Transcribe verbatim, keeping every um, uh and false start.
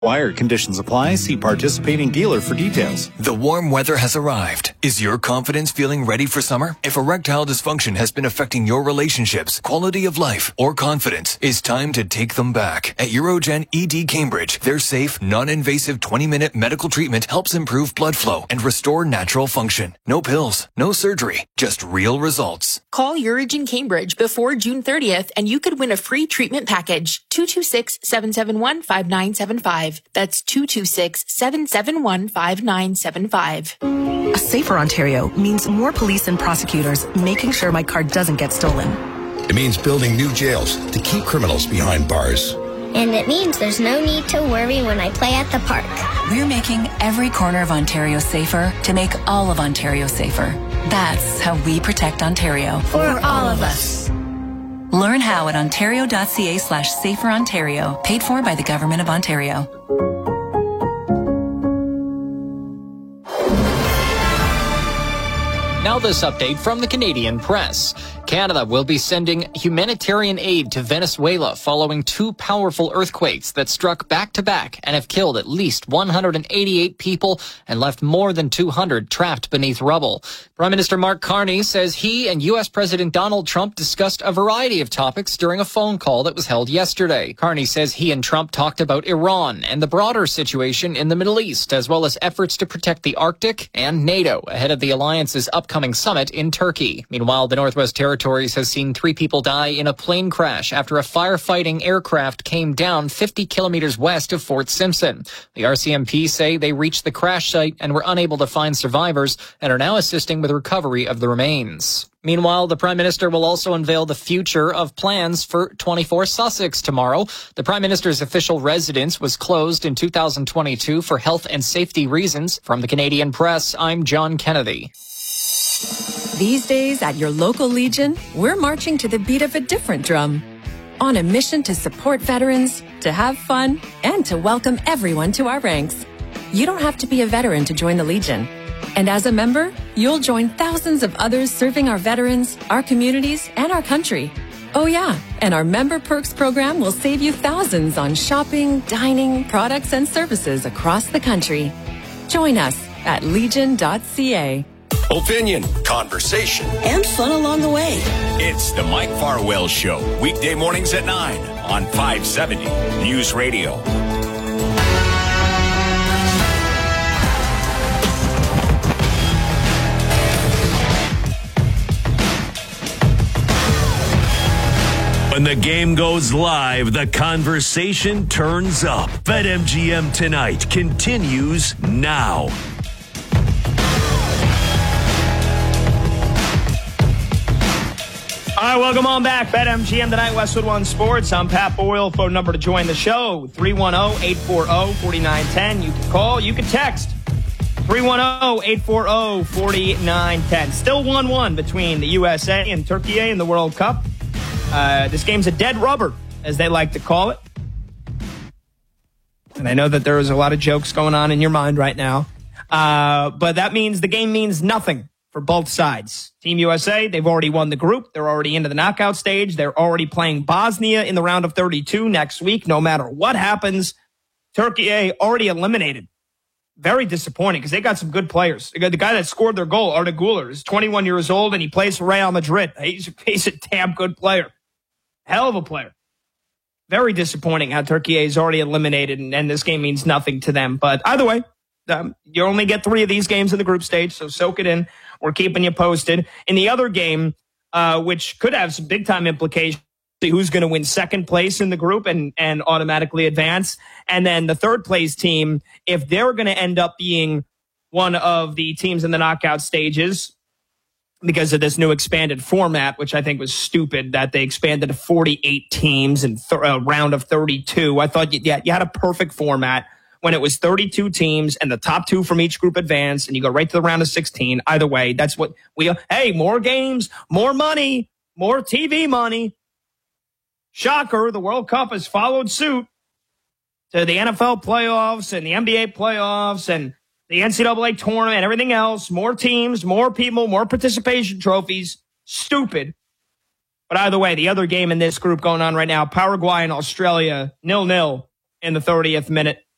Wire conditions apply. See participating dealer for details. The warm weather has arrived. Is your confidence feeling ready for summer? If erectile dysfunction has been affecting your relationships, quality of life, or confidence, it's time to take them back. At Urogen E D Cambridge, their safe, non-invasive twenty-minute medical treatment helps improve blood flow and restore natural function. No pills, no surgery, just real results. Call Urogen Cambridge before June thirtieth and you could win a free treatment package. two two six, seven seven one, five nine seven five. That's two two six, seven seven one, five nine seven five. A safer Ontario means more police and prosecutors making sure my car doesn't get stolen. It means building new jails to keep criminals behind bars. And it means there's no need to worry when I play at the park. We're making every corner of Ontario safer to make all of Ontario safer. That's how we protect Ontario. For all of us. Learn how at ontario.ca slash safer Ontario. Paid for by the Government of Ontario. Now this update from the Canadian Press. Canada will be sending humanitarian aid to Venezuela following two powerful earthquakes that struck back-to-back and have killed at least one hundred eighty-eight people and left more than two hundred trapped beneath rubble. Prime Minister Mark Carney says he and U S President Donald Trump discussed a variety of topics during a phone call that was held yesterday. Carney says he and Trump talked about Iran and the broader situation in the Middle East, as well as efforts to protect the Arctic and NATO ahead of the alliance's upcoming summit in Turkey. Meanwhile, the Northwest Territories has seen three people die in a plane crash after a firefighting aircraft came down fifty kilometers west of Fort Simpson. The R C M P say they reached the crash site and were unable to find survivors and are now assisting with recovery of the remains. Meanwhile, the Prime Minister will also unveil the future of plans for twenty-four Sussex tomorrow. The Prime Minister's official residence was closed in two thousand twenty-two for health and safety reasons. From the Canadian Press, I'm John Kennedy. These days at your local Legion, we're marching to the beat of a different drum. On a mission to support veterans, to have fun, and to welcome everyone to our ranks. You don't have to be a veteran to join the Legion. And as a member, you'll join thousands of others serving our veterans, our communities, and our country. Oh yeah, and our Member Perks program will save you thousands on shopping, dining, products, and services across the country. Join us at legion dot c a. Opinion, conversation, and fun along the way. It's the Mike Farwell Show, weekday mornings at nine on five seventy News Radio. When the game goes live, the conversation turns up. BetMGM Tonight continues now. All right, welcome on back. BetMGM Tonight, Westwood One Sports. I'm Pat Boyle. Phone number to join the show, three one zero, eight four zero, four nine one zero. You can call, you can text, three one zero, eight four zero, four nine one zero. Still one one between the U S A and Turkey in the World Cup. Uh, this game's a dead rubber, as they like to call it. And I know that there is a lot of jokes going on in your mind right now. Uh, but that means the game means nothing for both sides. Team U S A, they've already won the group. They're already into the knockout stage. They're already playing Bosnia in the round of thirty-two next week. No matter what happens, Turkey already eliminated. Very disappointing because they got some good players. They got the guy that scored their goal, Arda Güler, is twenty-one years old and he plays for Real Madrid. He's, he's a damn good player. Hell of a player. Very disappointing how Turkey is already eliminated and, and this game means nothing to them. But either way, um, you only get three of these games in the group stage, so soak it in. We're keeping you posted. In the other game, uh, which could have some big-time implications, who's going to win second place in the group and, and automatically advance. And then the third place team, if they're going to end up being one of the teams in the knockout stages because of this new expanded format, which I think was stupid that they expanded to forty-eight teams in th- a round of thirty-two. I thought you, yeah, you had a perfect format when it was thirty-two teams and the top two from each group advance and you go right to the round of sixteen. Either way, that's what we, hey, more games, more money, more T V money. Shocker, the World Cup has followed suit to the N F L playoffs and the N B A playoffs and the N C double A tournament and everything else. More teams, more people, more participation trophies. Stupid. But either way, the other game in this group going on right now, Paraguay and Australia, nil-nil in the thirtieth minute.